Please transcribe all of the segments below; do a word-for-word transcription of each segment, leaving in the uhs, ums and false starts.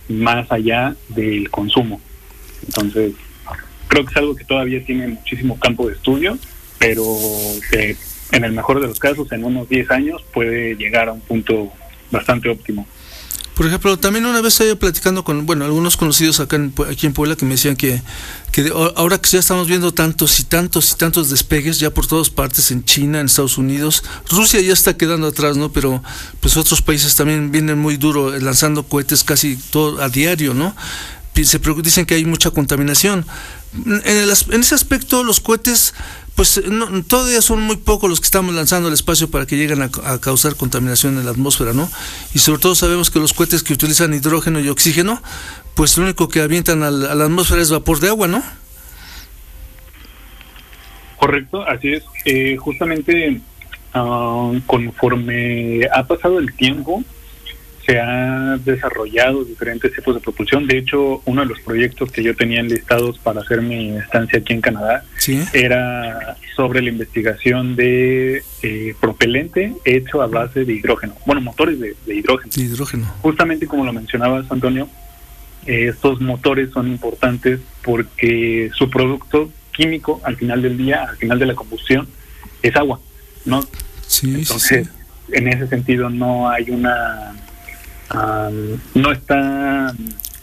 más allá del consumo. Entonces, creo que es algo que todavía tiene muchísimo campo de estudio, pero que en el mejor de los casos, en unos diez años, puede llegar a un punto bastante óptimo. Por ejemplo, también una vez estaba platicando con, bueno, algunos conocidos acá en, aquí en Puebla que me decían que, que de, ahora que ya estamos viendo tantos y tantos y tantos despegues ya por todas partes, en China, en Estados Unidos, Rusia ya está quedando atrás, ¿no? Pero pues otros países también vienen muy duro, lanzando cohetes casi todo a diario, ¿no? Se dicen que hay mucha contaminación. En, el, en ese aspecto, los cohetes, pues no, todavía son muy pocos los que estamos lanzando al espacio para que lleguen a, a causar contaminación en la atmósfera, ¿no? Y sobre todo sabemos que los cohetes que utilizan hidrógeno y oxígeno, pues lo único que avientan a la, a la atmósfera es vapor de agua, ¿no? Correcto, así es. Eh, justamente uh, conforme ha pasado el tiempo, se han desarrollado diferentes tipos de propulsión. De hecho, uno de los proyectos que yo tenía enlistados para hacer mi estancia aquí en Canadá, ¿sí?, era sobre la investigación de eh, propelente hecho a base de hidrógeno. Bueno, motores de, de hidrógeno. De hidrógeno. Justamente como lo mencionabas, Antonio, eh, estos motores son importantes porque su producto químico, al final del día, al final de la combustión, es agua, ¿no? Sí, Entonces, sí, sí. En ese sentido no hay una... Um, no está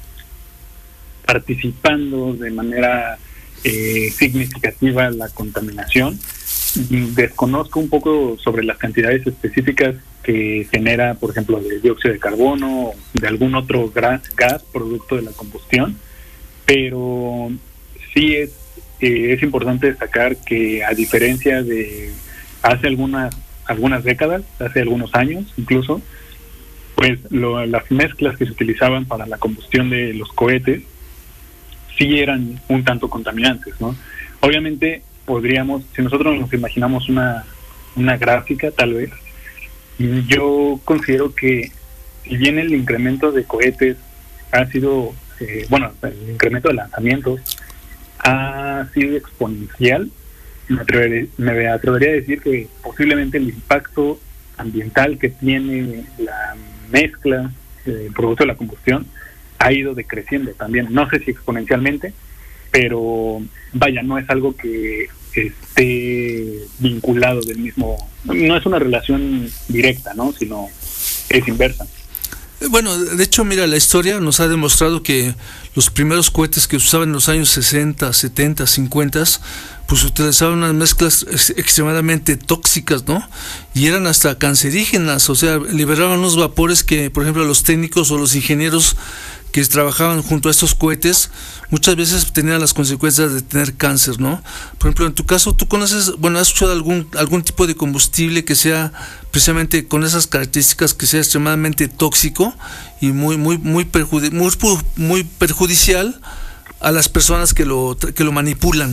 participando de manera eh, significativa la contaminación. Desconozco un poco sobre las cantidades específicas que genera, por ejemplo, de dióxido de carbono o de algún otro gas, gas producto de la combustión, pero sí es, eh, es importante destacar que, a diferencia de hace algunas, algunas décadas, hace algunos años incluso, pues lo, las mezclas que se utilizaban para la combustión de los cohetes sí eran un tanto contaminantes, ¿no? Obviamente podríamos, si nosotros nos imaginamos una, una gráfica tal vez, yo considero que si bien el incremento de cohetes ha sido, eh, bueno, el incremento de lanzamientos ha sido exponencial, me atrevería, me atrevería a decir que posiblemente el impacto ambiental que tiene la mezcla eh, producto de la combustión ha ido decreciendo también, no sé si exponencialmente, pero vaya, no es algo que esté vinculado del mismo, no es una relación directa, ¿no?, sino es inversa. Bueno, de hecho, mira, la historia nos ha demostrado que los primeros cohetes que se usaban en los años sesenta, setenta, cincuenta, pues utilizaban unas mezclas ex- extremadamente tóxicas, ¿no? Y eran hasta cancerígenas, o sea, liberaban unos vapores que, por ejemplo, los técnicos o los ingenieros que trabajaban junto a estos cohetes muchas veces tenían las consecuencias de tener cáncer, ¿no? Por ejemplo, en tu caso, ¿tú conoces, bueno, has escuchado algún algún tipo de combustible que sea precisamente con esas características, que sea extremadamente tóxico y muy muy muy, perjudi- muy, muy perjudicial a las personas que lo que lo manipulan?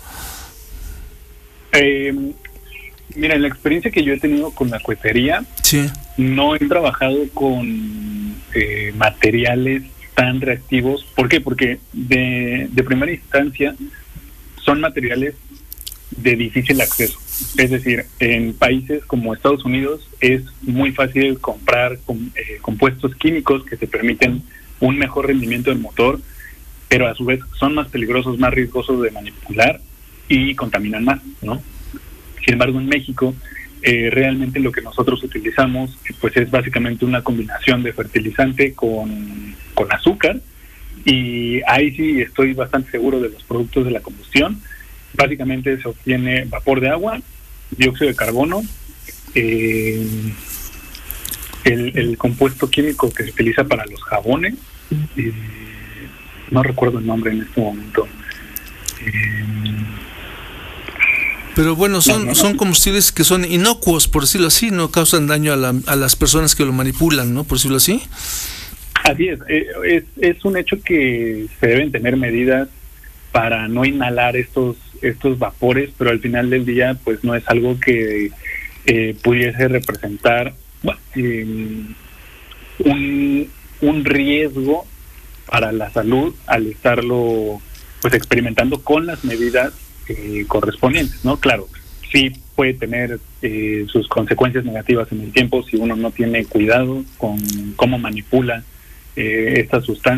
Eh, mira, en la experiencia que yo he tenido con la cohetería, sí, no he trabajado con eh, materiales tan reactivos. ¿Por qué? Porque de, de primera instancia son materiales de difícil acceso. Es decir, en países como Estados Unidos es muy fácil comprar com, eh, compuestos químicos que te permiten un mejor rendimiento del motor, pero a su vez son más peligrosos, más riesgosos de manipular y contaminan más, ¿no? Sin embargo, en México, eh, realmente lo que nosotros utilizamos pues es básicamente una combinación de fertilizante con, con azúcar, y ahí sí estoy bastante seguro de los productos de la combustión. Básicamente se obtiene vapor de agua, dióxido de carbono, eh, el, el compuesto químico que se utiliza para los jabones, eh, no recuerdo el nombre en este momento. Eh, Pero bueno, son, no, no, no. son combustibles que son inocuos, por decirlo así, no causan daño a, la, a las personas que lo manipulan, ¿no? Por decirlo así. Así es, eh, es, es un hecho que se deben tener medidas para no inhalar estos estos vapores, pero al final del día pues no es algo que eh, pudiese representar bueno, eh, un, un riesgo para la salud al estarlo pues experimentando con las medidas eh, correspondientes, ¿no? Claro, sí puede tener eh, sus consecuencias negativas en el tiempo si uno no tiene cuidado con cómo manipula eh, estas sustancias